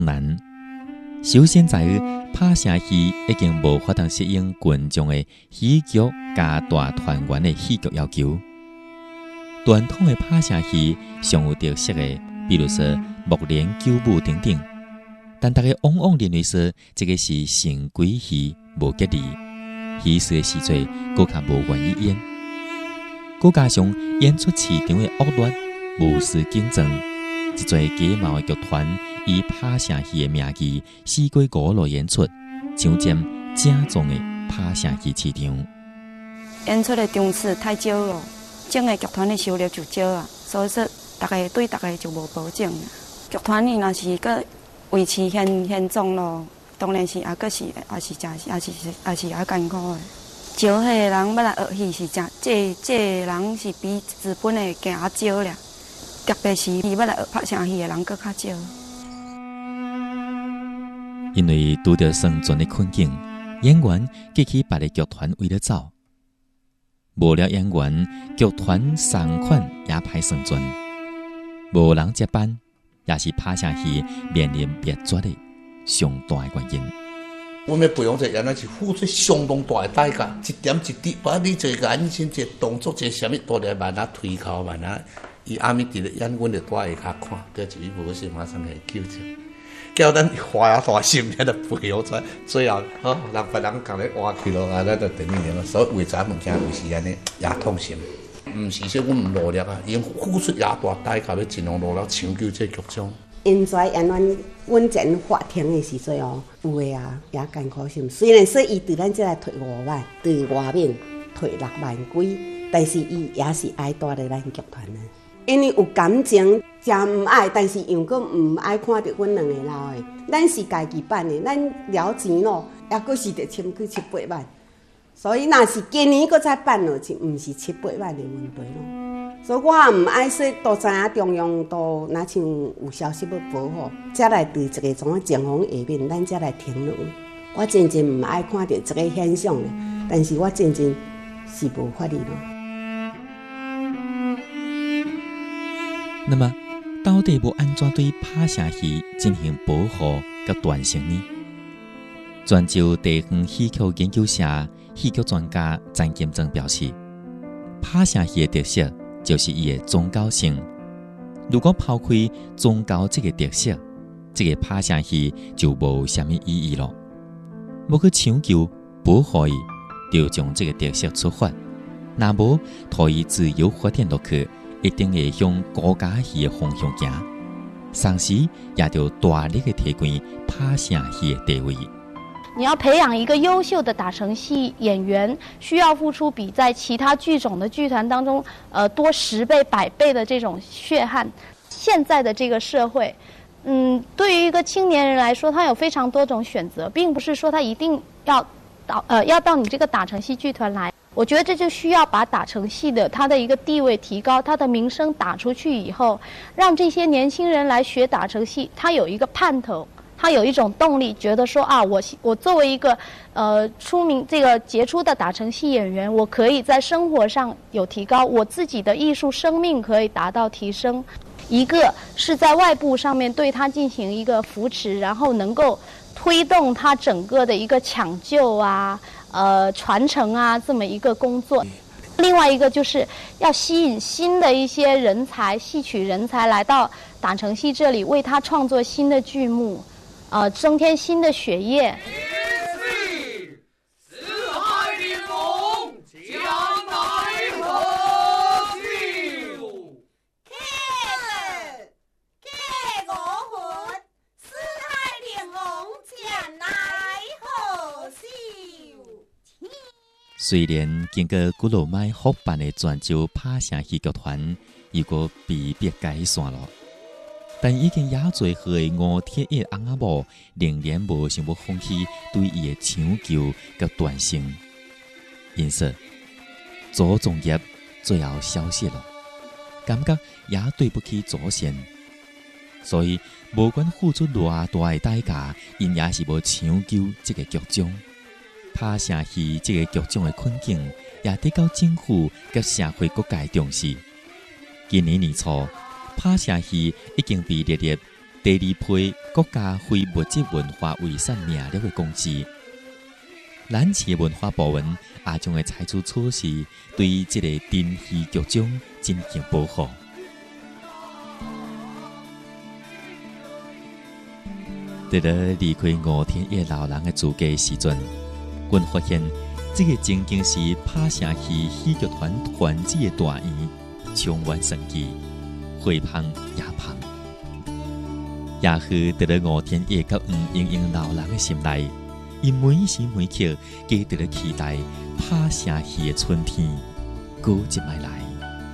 难。首先在于拍成戏已经无法当适应群众的戏剧加大团圆的戏剧要求。传统的拍成戏上有特色的，比如说木莲救母等等，但大家往往认为说这个是神鬼戏无吉利，戏事的时阵更较无愿意演，再加上演出市场的恶劣、无视竞争，一撮假冒的剧团以拍成戏的名义四归五路演出，抢占正宗的拍成戏市场。 演出的场次太少了，整个剧团的收入就少啊，所以说大家对大家就无保证。剧团呢，若是搁维持现状咯，当然是也搁是也是艰苦的。少迄个人要来学戏是真，这人是比资本的更少了，特别是要来学拍成戏的人搁较少。 因为拄着生存的困境，演员记起别的剧团为了走，无了演员，剧团送款也歹生存，无人接班，也是拍成戏面临灭绝的上大的原因。 我们培养这演员是付出相当大的代价，一点一滴，把你这个眼睛、这动作、这什么，都来慢慢推敲，慢慢，伊暗暝伫咧演，阮就带下骹看，对一语无信，马上来纠正，叫咱花大心在咧培养出来，最后人别人共咧挖去咯，啊，咱就等于了。所以为啥物件就是安尼也痛心，毋是说阮毋努力啊，因付出也大代价，要尽量努力抢救这剧种。 因在演员阮前法庭的时阵有诶啊也艰苦心。虽然说伊对咱这来退5万，对外面退6万几，但是伊也是爱带咧咱剧团的，因为有感情，真毋爱，但是又搁毋爱看到阮两个老的。咱是家己办的，咱了钱咯，也搁是得签去7-8万，所以若是今年搁再办落去，毋是7-8万的问题咯。所以我也毋爱说，都知影中央都若像有消息要保护，才来对这个种情况下面，咱才来评论。我真正毋爱看到这个现象的，但是我真正是无法力咯。 那么，到底要安怎对拍成戏进行保护和传承呢？泉州地方戏曲研究社戏曲专家詹金正表示，拍成戏的特色就是伊的宗教性。如果抛开宗教这个特色，这个拍成戏就无什么意义了。要去抢救保护伊，就从这个特色出发，若无托伊自由发展落去，一定会向国家戏的方向行。同时也就大力的提高拍成戏的地位。 你要培养一个优秀的打成戏演员，需要付出比在其他剧种的剧团当中，多10倍、100倍的这种血汗。现在的这个社会，对于一个青年人来说，他有非常多种选择，并不是说他一定要到你这个打成戏剧团来。我觉得这就需要把打成戏的他的一个地位提高，他的名声打出去以后，让这些年轻人来学打成戏，他有一个盼头。他有一种动力，觉得说啊，我作为一个出名这个杰出的打成戏演员，我可以在生活上有提高，我自己的艺术生命可以达到提升。一个是在外部上面对他进行一个扶持，然后能够推动他整个的一个抢救啊、传承啊这么一个工作。另外一个就是要吸引新的一些人才，戏曲人才来到打成戏这里，为他创作新的剧目。增添新的血液。 虽然经过几落摆复办的泉州拍成戏剧团，又个被别改线了。但已经也最好的吴铁叶翁仔某仍然无想要放弃对伊的抢救和传承，因此祖宗业最后消失了，感觉也对不起祖先，所以无管付出偌大的代价，因也是无抢救这个剧种。拍成戏这个剧种的困境，也得到政府和社会各界重视。今年年初，拍成戏已经被列入第二批国家非物质文化遗产名录的公司，咱市文化部门也将会采取措施，对这个珍稀剧种进行保护。在了离开五天野老人的自家时阵，阮发现这个曾经是拍城戏戏剧团团子的大院，充满生机，花香也香。也许在了五天野甲黄莺莺老人的心内，伊每时每刻皆在了期待拍城戏的春天，过一摆来。